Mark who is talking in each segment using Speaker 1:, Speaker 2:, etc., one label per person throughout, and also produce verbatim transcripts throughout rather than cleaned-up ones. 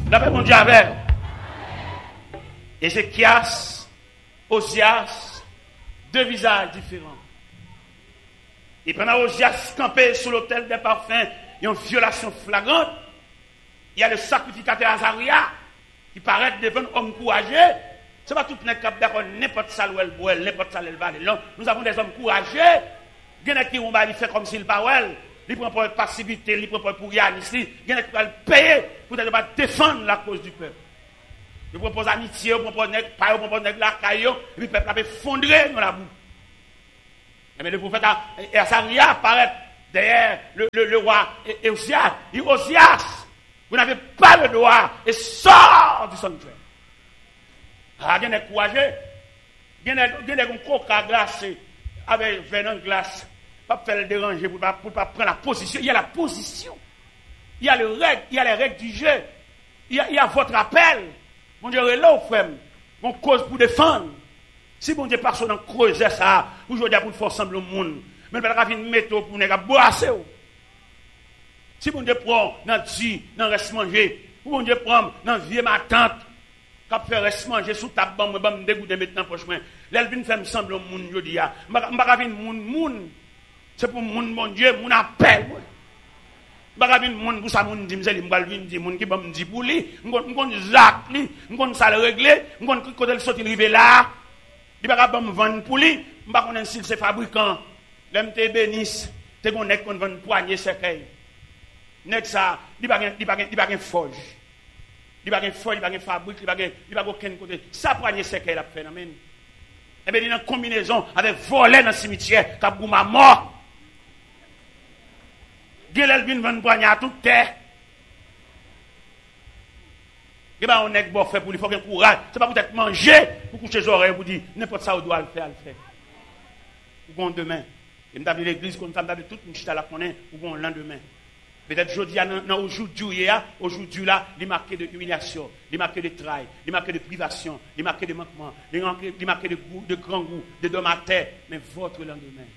Speaker 1: D'après mon Dieu avec. Ézéchias, Osias, deux visages différents. Et pendant Osias campé sous l'autel des parfums, il y a une violation flagrante. Il y a le sacrificateur Azaria qui paraît devant un homme courageux. Ce n'est pas tout le monde qui est d'accord, n'importe ça où elle boit, n'importe ça où elle va. Nous avons des hommes courageux. Il y en a qui vont faire comme s'ils parlent. Ils prennent pour passivité, ils prennent pour rien ici. Il y en a qui vont payer pour défendre la cause du peuple. Ils proposent amitié, ils proposent pas, ils proposent la caillou, et puis le peuple a effondré dans la boue. Mais le prophète Azaria apparaît derrière le, le, le roi Osias. Il dit Osias, vous n'avez pas le droit et sort du sanctuaire. Ah, il y a des courageux. Il y a des coca glacés avec venin glace. Pas faire le déranger pour ne pas, pas prendre la position. Il y a la position. Il y a, le règle, il y a les règles du jeu. Il y a, il y a votre appel. Mon Dieu, est là au frère. On cause pour défendre. Si mon Dieu personne en creuser ça, aujourd'hui pour faire sembler au monde. Mais il va y une méthode pour ne boisser. Si mon Dieu prend dans le dit, dans le reste manger, ou mon Dieu prend dans le vieux ma tante, quand fait reste manger sous ta bande, je vais me dégoûter maintenant pour chemin. L'elvin fait me sembler au monde aujourd'hui. Je ne vais pas venir monde monde. C'est pour monde mon Dieu, mon appel. Je ne vais pas venir monde pour ça monde dit, je vais venir dire monde qui va me dire pour lui, je vais Jacques lui, je vais ça le régler, je vais quand il sortir arriver là. Il va pas me vendre pour lui, je ne vais pas connaître si c'est fabricant. L'aime te bénisse, te connaît qu'on vend poignée cercueil. Nek ça, il va il va il va il forge. Il va il forge, il va fabrique, il va il va aucun côté. Ça poignée cercueil la phénomène. Et bien il y a une combinaison avec voler dans le cimetière, cap gouma mort. Gelel vinn vendre poignée à toute terre. Et ben on est bon fait pour lui, faut qu'il courage. C'est pas peut-être manger pour coucher les oreilles pour dire n'importe ça on doit le faire, le faire. Pour demain. Et nous avons l'église comme ça, nous avons toute une chita la connaît pour le lendemain. Peut-être aujourd'hui, aujourd'hui, aujourd'hui là, il est marqué de humiliation, il est marqué de travail, il est marqué de privation, il est marqué de manquement, il est marqué de, goût, de grand goût, de dom à terre, mais votre lendemain.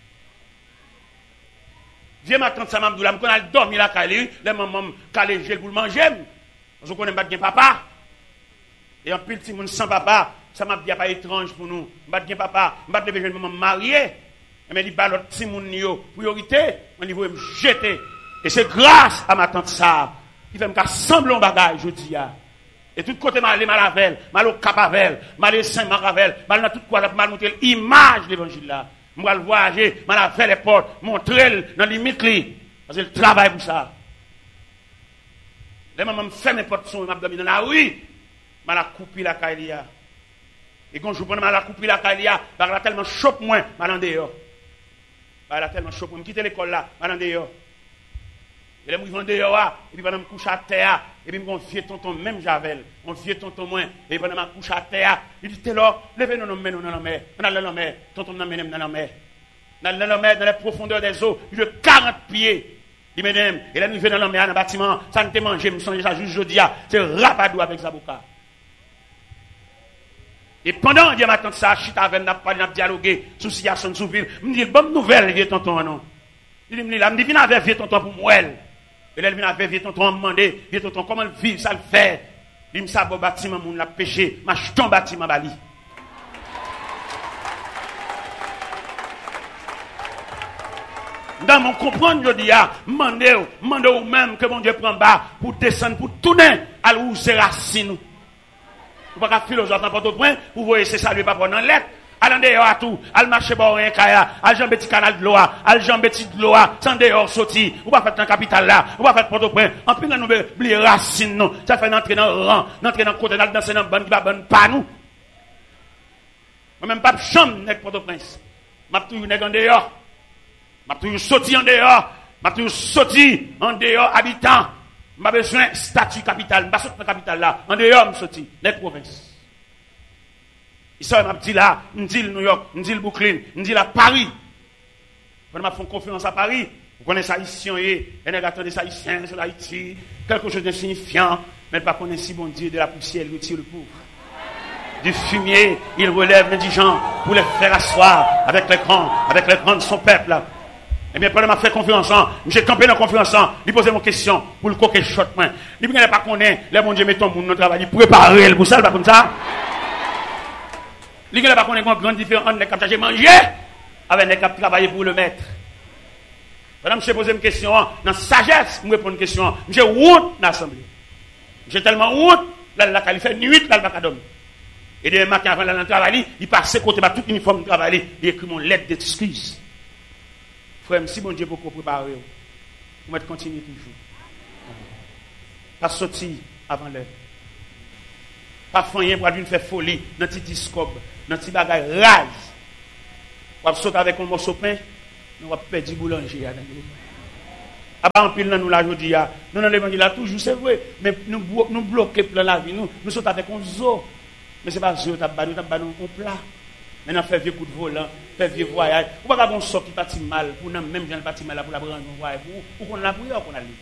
Speaker 1: Viens ma tante Samam Doula, quand elle dormi là, les mamans, quand les gels pour manger, parce qu'on n'a pas de papa. Et en plus, si on sans papa, ça m'a dit pas étrange pour nous. On n'a pas de papa, on n'a pas de maman mariée. Mais il balot si mon yo priorité, on niveau me jeter. Et c'est grâce à ma tante ça qui fait me sembler un bagage je dis a. Et tout côté mal mal avec, mal au Capavel, mal Saint Maravel, mal dans tout quoi mal montrer l'image de l'évangile là. Moi le voyager, mal avec les portes, montrer dans limite li parce que le travail pour ça. Les maman me fait mes portes son m'a dormi dans la rue, mal a coupé la caïlia. Et quand je prends mal a coupé la caïlia, par là tellement chope moins mal en dehors. Par là tellement chope moi quitter l'école là, mal en dehors. Et là, je vais dehors, et puis pendant que je me couche à terre, et puis mon vieux tonton, même Javel, mon vieux tonton moins, et pendant que je me couche à terre, il dit, t'es là, levez nous dans la mer, dans la mer, tonton nous mène dans la mer. Dans la mer, dans les profondeurs des eaux, il de quarante pieds. Il me dit, et là, nous venons dans la mer, dans le bâtiment, ça ne te mange, je me sens déjà juste jeudi, c'est rapadou avec Zaboka. Et pendant que je m'attends ça, je suis avec n'a pas dialogué sur situation sous ville, je me dis, bonne nouvelle, vieux tonton, non. Il me dit, là, je me dis, viens avec vieux tonton pour moi. Et là, il vient avec vieux tonton demandé, vieux tonton, comment le vivre, ça le fait. Il me dit, ça, bon bâtiment, mon l'a péché, ma jeton bâtiment, bali. Dans mon comprendre, je dis, ah, mandez, mandez ou même que mon Dieu prend bas pour descendre, pour tourner à l'où c'est racine. Vous ne pouvez pas philosophe n'importe au point, vous voyez, c'est ça, lui, pas prendre en lettre. Allez dehors à tout, allez marcher bon rien kaya, allez jambe petit canal de l'eau, allez jambe petit de l'eau, sans dehors sorti, ou pas faire dans capital là, ou pas faire Port-au-Prince, en plus nous oublier racine non, ça fait entrer dans le rang, entrer dans le côté dans danser dans bonne qui va bonne pas nous. Moi même pas chambre avec Port-au-Prince. M'a toujours nèg en dehors. M'a toujours sorti en dehors, m'a toujours sorti en dehors habitant. M'a besoin statut capital, pas sorti dans capital là, en dehors me sorti, nèg province. Ici, je m'a dit là, je dis New York, je dis le Brooklyn, je dis la Paris. Quand je fais confiance à Paris, vous connaissez ça ici, et on attendez ça ici, c'est Haïti, quelque chose de signifiant, mais pas connaître si bon Dieu de la poussière, il retire le pauvre. Du fumier, il relève l'indigent pour les faire asseoir avec les grands, avec les grands de son peuple. Eh bien, pendant que je fais conférence, je campé dans la conférence, il posait mon question pour le coquet shot. Il ne pas connaître, les bon Dieu met ton monde dans le travail, il préparer pour ça, pas comme ça. Il ne pas connaître une grande différence entre les capteurs manger avec les capteurs travailler pour le maître. Madame, je pose une question, dans la sagesse, je réponds une question. J'ai honte dans l'assemblée. J'ai tellement honte, là, là, il fait nuit, là, il va dormir. Et demain matin, avant d'aller travailler, il passe côté par tout uniforme de travail, il écrit mon lettre d'excuse. Frère, si bon Dieu beaucoup préparé, vous mettez continuer toujours. Pas sortir avant l'heure. Pas faire rien pour faire folie dans petit discob, dans petit bagage rage. Vous sauter avec un morceau de pain, nous va perdre du boulanger. Ah bah en pile nous la jodi a. Nous dans l'évangile là toujours c'est vrai, mais nous nous bloquer plan la vie nous, nous sautons avec un zoo. Mais c'est pas zoo t'a ba nous t'a ba nous on plat. Maintenant faire vieux coup de volant, faire vieux voyage. Ou pas bon sort qui parti mal pour nous même gens parti mal là pour la prendre un voyage pour pour qu'on la prière qu'on a lu.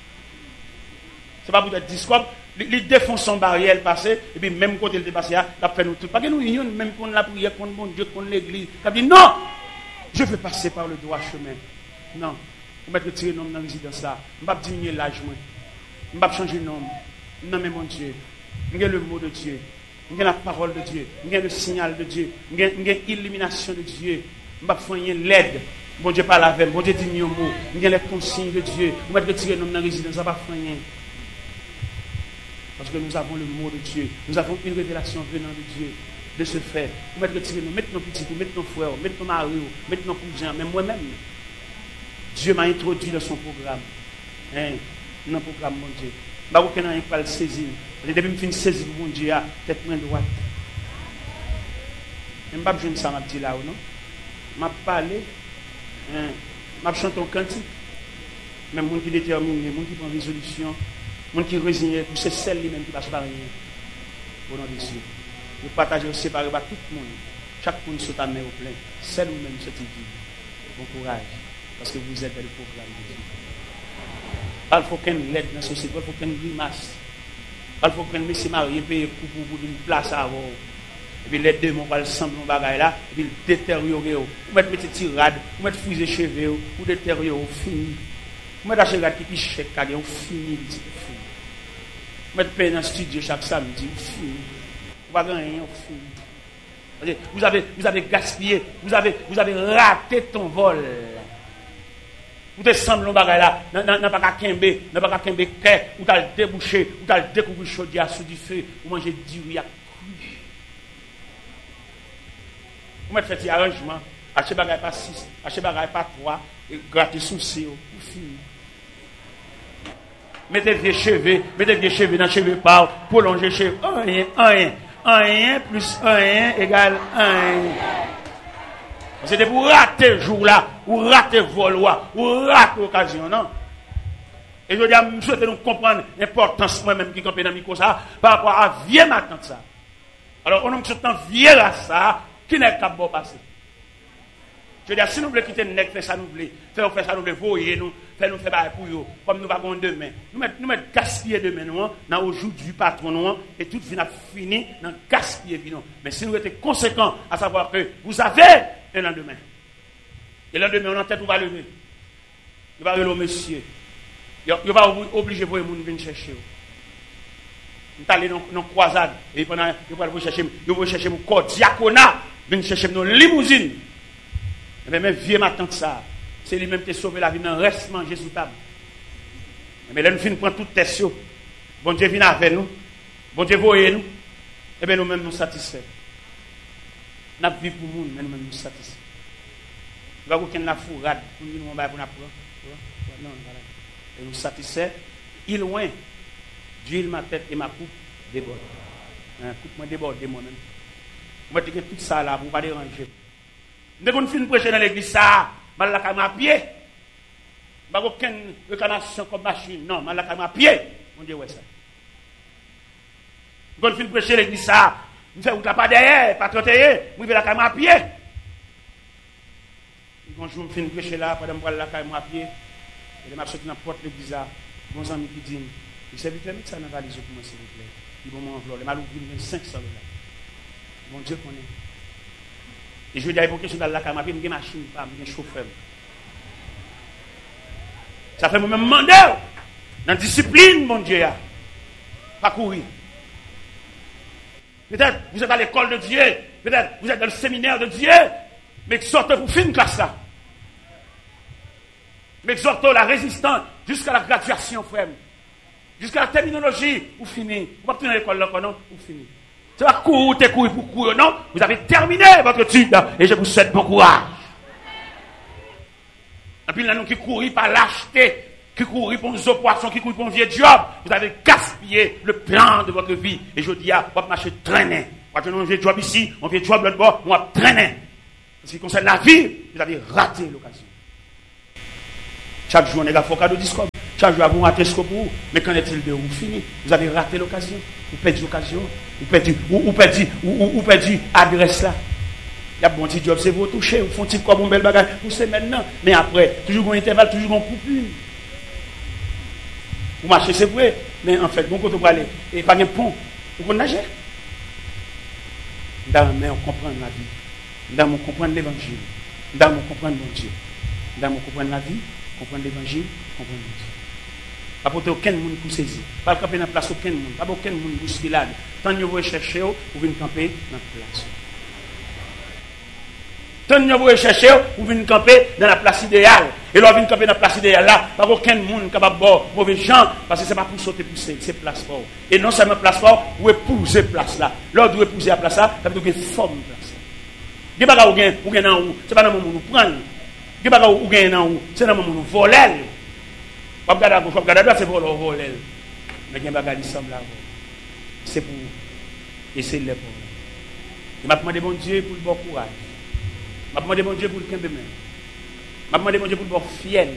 Speaker 1: C'est pas pour être discours, il défonce son barrière passé et puis même côté le dépassé là, il fait nous tout. Parce que nous union même qu'on la prière contre mon Dieu, contre l'église. Il dit non. Je veux passer par le droit chemin. Non. Je vais retirer le nom dans la résidence là. Je ne vais pas diminuer l'âge. Je ne vais pas changer le nom. Non, mais mon Dieu. Je le mot de Dieu. Je la parole de Dieu. Je le signal de Dieu. Je l'illumination de Dieu. Je ne vais pas faire l'aide. Bon Dieu parle avec moi. Bon Dieu dit mieux mot. Je les consignes de Dieu. Je vais retirer le nom dans la résidence. Je ne vais pas faire rien. Parce que nous avons le mot de Dieu. Nous avons une révélation venant de Dieu. De ce fait, nous mettons retirer nous, mettons nos petits, mettons nos frères, mettons nos maris, mettons nos cousins, même moi-même. Dieu m'a introduit dans son programme. Hein, dans le programme, mon Dieu. Je ne sais pas si je le saisir. Depuis que je finis de saisir mon Dieu, tête main droite. Je ne sais pas si ça m'a dit là ou non. Je m'a parlé. Je m'a chanté un cantique. Même les gens qui déterminent, les gens qui prennent résolution, les gens qui résignent, c'est celle-là même qui passe par rien. Au nom de Dieu. Nous partageons séparés par tout le monde. Chaque monde saute à main au plein. Celle ou même cette vie. Bon courage. Parce que vous êtes dans le programme de Dieu. Il faut qu'une l'aide dans la société. Il faut qu'une grimace. Il faut qu'un monsieur marié paye pour pour une place à avoir. Et puis les deux mon va le sembler mon bagage là. Et puis détériorer. Vous mettez mettre tirade. Vous mettez friser cheveux. Vous détériorer. Fini. Vous mettez acheter qui qui chèque. Vous fini. Vous mettez payer dans le studio chaque samedi. Fini. Vous avez, vous avez gaspillé, vous avez, vous avez raté ton vol. Vous te semblez là, n'a pas qu'à kembe, n'a pas qu'à kembe, ou t'as le débouché, ou t'as le découvert chaudière sous du feu, ou manger du riz à cru. Vous mettez fait arrangement, achetez bagay pas six, achetez bagay pas trois, et grattez souci, pour finir. Mettez vieux cheveux, mettez vieux cheveux dans cheveux par, prolonger cheveux, rien, rien. un plus un égale un. C'était pour rater le jour là, ou rater le vol, ou rater l'occasion, non? Et je dis, je souhaite nous comprendre l'importance moi-même qui campe dans le micro ça, par rapport à vieux matin ça. Alors, on a un vieux à ça, qui n'est pas bon passé. Je veux dire, si nous voulons quitter le nec, faire ça nous voulons, faire ça nous voulons, voyer nous, faire nous faire pour eux, comme nous avons demain. Nous mettons nous mettre gaspiller demain, nous, dans aujourd'hui patron, nous, et tout vient fini dans gaspiller, nous. Mais si nous étions conséquents, à savoir que vous avez un lendemain. Et le lendemain, on en tête, on va lever. Il va lever au monsieur. Il va obliger pour les gens de venir chercher. Nous allons dans une croisade, et pendant, il va chercher, il va chercher mon corps diaconat, venir chercher nos limousines. Mais même vieux matin que ça, c'est lui-même qui a sauvé la vie, non reste manger sous table. Mais là, nous finissons prendre toute tête. Bon Dieu vient avec nous. Bon Dieu voyez nous. Et bien nous-mêmes nous satisfaits. Nous vivons pour nous, mais nous-mêmes nous satisfaits. Nous avons aucune la fourrade pour nous pour nous apprendre. Non, voilà. Et nous satisfaits. Il loin, d'huile ma tête et ma coupe déborde. Coupe moi déborde moi-même. Moi, je dis tout ça là pour ne pas déranger. Dès qu'on finit de prêcher dans l'église, ça, mal la caméra à pied. Pas aucune réclamation comme machine. Non, mal la caméra à pied. Mon Dieu, ouais ça. Dès qu'on finit de prêcher l'église, ça, nous faisons pas derrière, pas trotter, nous la caméra à pied. Quand je finis de prêcher là, pendant que je la caméra à pied, et je sorti dans la porte de l'église là, mon ami qui dit, il s'est vite mettre ça dans la valise pour moi, s'il vous plaît. Il va m'envoyer, il m'a ouvert cinq cents dollars. Mon Dieu connaît. Et je vais dire, pour que je suis dans la caméra, j'ai une machine, j'ai un chauffeur. Ça fait moi-même demander dans la discipline, mon Dieu. Pas courir. Peut-être vous êtes à l'école de Dieu. Peut-être vous êtes dans le séminaire de Dieu. Mais sortez pour finir une classe là. Mais exhortez la résistance jusqu'à la graduation, frère. Jusqu'à la terminologie, vous finissez. Vous ne pouvez pas à l'école là, non? Vous finissez. C'est pas courir, t'es courir pour courir, non? Vous avez terminé votre étude et je vous souhaite bon courage. Et puis là, nous qui courons par lâcheté, qui courent pour nos poissons, qui courent pour un vieux job, vous avez gaspillé le plan de votre vie. Et je dis, ah, vous va marcher traîner. Quand on a un vieux job ici, un vieux job l'autre bord, on va traîner. Ce qui concerne la vie, vous avez raté l'occasion. Chaque jour, on est là, il faut cadeau discours. Chaque jour, vous ratez ce que vous. Mais qu'en est-il de vous? Fini. Vous avez raté l'occasion. Vous perdez l'occasion. Vous perdez, vous, vous perdez, vous, vous perdez l'adresse là. Il y a un bon petit job, c'est vous toucher. Vous font un petit quoi, bon bel bagage. Vous savez maintenant. Mais après, toujours un intervalle, toujours un coupure. Vous marchez, c'est vrai. Mais en fait, bon côté pour aller. Et pas de pont. Vous pouvez nager. Dans mais on comprend la vie. Dans on comprend l'évangile. Dans on comprend mon Dieu. Dans on comprend la vie, comprendre l'évangile, comprendre mon Dieu. Pas pour aucun monde pour saisir. Pas camper dans la place aucun monde. Pas aucun monde bousculade. Tant que vous cherchez, vous venez camper dans la place. Tant que vous cherchez, vous venez camper dans la place idéale. Et là, vous venez camper dans la place idéale là. Pas aucun monde capable de boire mauvais gens. Parce que ce n'est pas pour sauter pousser, c'est place fort. Et non seulement place fort, vous épouser place là. Là, vous épouser la place là, ça veut dire que forme place là. Des bagages ou gain, ou gain dans où, c'est pas dans le moment où nous prenons. Des bagages ou gain dans où, c'est dans le moment où nous volons. Pas regarder à gauche, pas regarder à droite, c'est pour le voler. Mais il y a des bagages qui semblent là. C'est pour essayer de les prendre. Je m'a demandé mon Dieu pour le bon courage. Je m'a demandé mon Dieu pour le quinze mai. Je m'a demandé mon Dieu pour le bon fiel.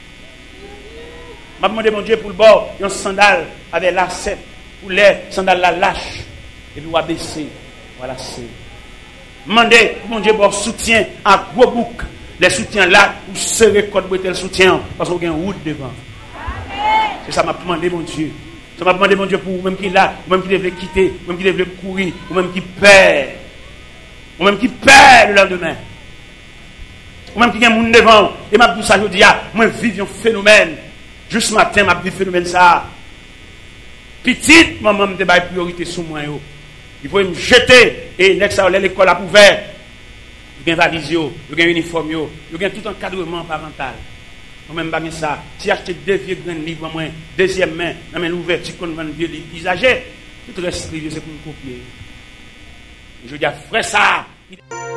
Speaker 1: Je m'a demandé mon Dieu pour le bon, un sandal avec lacet, pour les sandales la lâche. Et puis on va baisser, voilà c'est. Demandez mon Dieu pour soutien à gros bouc. Les soutiens là, vous serez code pour le soutien parce qu'on a une route devant. C'est ça m'a demandé mon Dieu. Ça m'a demandé mon Dieu pour vous-même qui est là, vous-même qui devez quitter, vous-même qui devez courir, vous-même qui perd, vous-même qui perd le lendemain. Vous-même qui a un monde devant. Et m'a dit ça, je dis, ah, moi vive un phénomène. Juste ce matin, m'a dit phénomène ça. Petite, maman me débat priorité sur moi. Il faut me jeter et next à l'école a ouvert. Il y a un valise, il y a un uniforme, il y a tout encadrement parental. Moi-même, pas ça. Si acheter deux vieux grands livres, moi, deuxième main, dans mes l'ouverture qu'on vend vieux livres usagés, tout reste c'est pour me copier. Je dis, frère, ça.